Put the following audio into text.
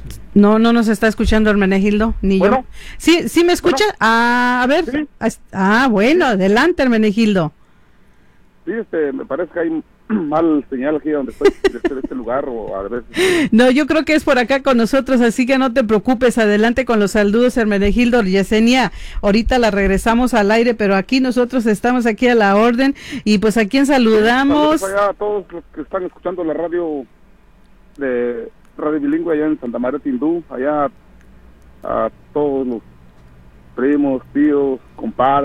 No, no nos está escuchando Hermenegildo, ni Bueno. yo. ¿Sí, sí me escucha? Bueno. A ver. Sí. Bueno, adelante, Hermenegildo. Sí, me parece que hay mal señal aquí donde estoy, de este lugar, o a veces. No, yo creo que es por acá con nosotros, así que no te preocupes, adelante con los saludos, Hermenegildo. Yesenia, ahorita la regresamos al aire, pero aquí nosotros estamos aquí a la orden, y pues a quién saludamos. Saludos allá a todos los que están escuchando la radio bilingüe allá en Santa María Tindú, allá a todos los primos, tíos, compadres.